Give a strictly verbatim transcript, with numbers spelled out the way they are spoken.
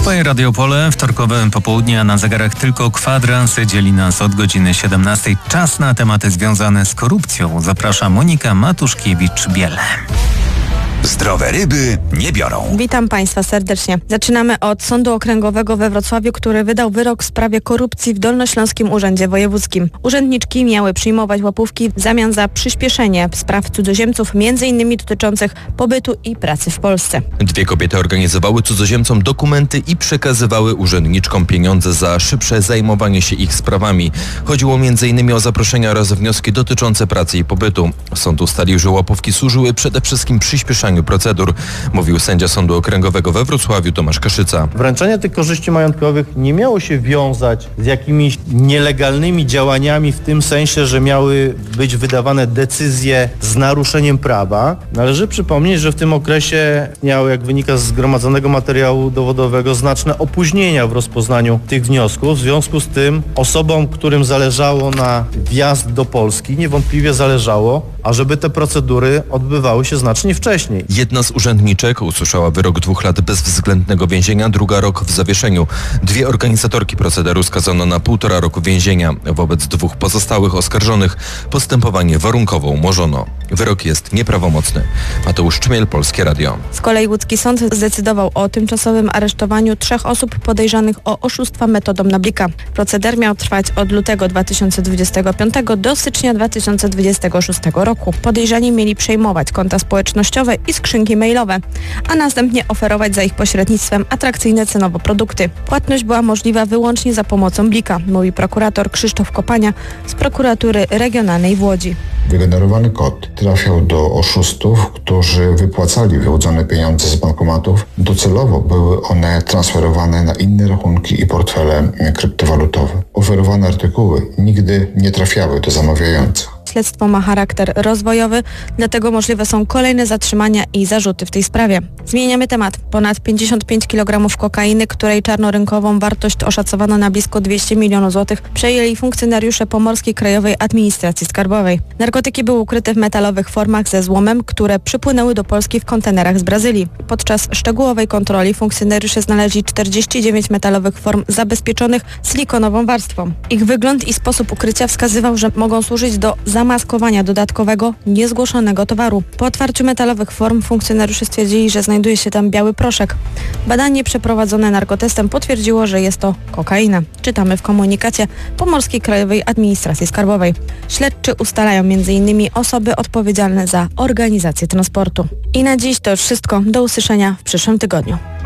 Twoje Radio Pole, wtorkowe popołudnie, a na zegarach tylko kwadrans dzieli nas od godziny siedemnastej. Czas na tematy związane z korupcją. Zaprasza Monika Matuszkiewicz-Biele. Zdrowe ryby nie biorą. Witam Państwa serdecznie. Zaczynamy od Sądu Okręgowego we Wrocławiu, który wydał wyrok w sprawie korupcji w Dolnośląskim Urzędzie Wojewódzkim. Urzędniczki miały przyjmować łapówki w zamian za przyspieszenie spraw cudzoziemców, między innymi dotyczących pobytu i pracy w Polsce. Dwie kobiety organizowały cudzoziemcom dokumenty i przekazywały urzędniczkom pieniądze za szybsze zajmowanie się ich sprawami. Chodziło między innymi o zaproszenia oraz wnioski dotyczące pracy i pobytu. Sąd ustalił, że łapówki służyły przede wszystkim przyspieszaniu procedur, mówił sędzia Sądu Okręgowego we Wrocławiu Tomasz Kaszyca. Wręczenie tych korzyści majątkowych nie miało się wiązać z jakimiś nielegalnymi działaniami w tym sensie, że miały być wydawane decyzje z naruszeniem prawa. Należy przypomnieć, że w tym okresie miały, jak wynika z zgromadzonego materiału dowodowego, znaczne opóźnienia w rozpoznaniu tych wniosków. W związku z tym osobom, którym zależało na wjazd do Polski, niewątpliwie zależało, ażeby te procedury odbywały się znacznie wcześniej. Jedna z urzędniczek usłyszała wyrok dwóch lat bezwzględnego więzienia, druga rok w zawieszeniu. Dwie organizatorki procederu skazano na półtora roku więzienia. Wobec dwóch pozostałych oskarżonych postępowanie warunkowo umorzono. Wyrok jest nieprawomocny. Mateusz Czmiel, Polskie Radio. Z kolei łódzki sąd zdecydował o tymczasowym aresztowaniu trzech osób podejrzanych o oszustwa metodą Nablika. Proceder miał trwać od lutego dwa tysiące dwudziestego piątego do stycznia dwa tysiące dwudziestego szóstego roku. Podejrzani mieli przejmować konta społecznościowe i skrzynki mailowe, a następnie oferować za ich pośrednictwem atrakcyjne cenowo produkty. Płatność była możliwa wyłącznie za pomocą Blika, mówi prokurator Krzysztof Kopania z prokuratury regionalnej w Łodzi. Wygenerowany kod trafiał do oszustów, którzy wypłacali wyłudzone pieniądze z bankomatów. Docelowo były one transferowane na inne rachunki i portfele kryptowalutowe. Oferowane artykuły nigdy nie trafiały do zamawiających. Śledztwo ma charakter rozwojowy, dlatego możliwe są kolejne zatrzymania i zarzuty w tej sprawie. Zmieniamy temat. Ponad pięćdziesiąt pięć kilogramów kokainy, której czarnorynkową wartość oszacowano na blisko dwieście milionów złotych, przejęli funkcjonariusze Pomorskiej Krajowej Administracji Skarbowej. Narkotyki były ukryte w metalowych formach ze złomem, które przypłynęły do Polski w kontenerach z Brazylii. Podczas szczegółowej kontroli funkcjonariusze znaleźli czterdzieści dziewięć metalowych form zabezpieczonych silikonową warstwą. Ich wygląd i sposób ukrycia wskazywał, że mogą służyć do zamaskowania dodatkowego, niezgłoszonego towaru. Po otwarciu metalowych form funkcjonariusze stwierdzili, że znajduje się tam biały proszek. Badanie przeprowadzone narkotestem potwierdziło, że jest to kokaina. Czytamy w komunikacie Pomorskiej Krajowej Administracji Skarbowej. Śledczy ustalają między innymi osoby odpowiedzialne za organizację transportu. I na dziś to już wszystko. Do usłyszenia w przyszłym tygodniu.